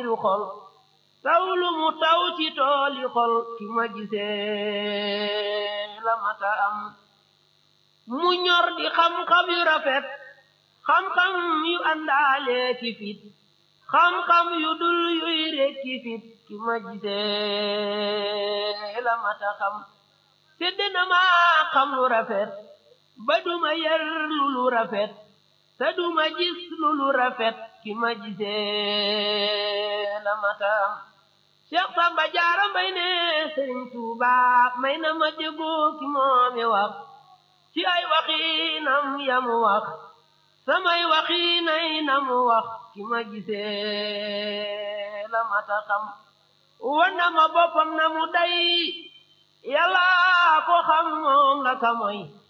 yu xol tawlu mu taw ci tooli xol ki ma gisee la mata am mu ñor di xam-xam yu rafet xam-xam yu àndaale ki fit xam-xam yu dul yuy rekki fit ki ma gisee la mata xam sedd na ma xam lu rafet ba duma yar lu rafet te duma gis lu rafet ki ma gisee la mata am Cheikh Samba Jaara Mbay ne Sëriñ Tuuba may na ma déggoo ki moomi wax ci ay waxinam yamu wax samay waxinay namu wax ki ma gisee la mata xam wana ma boppam na mu day Yàlla ko xam moom la ka moy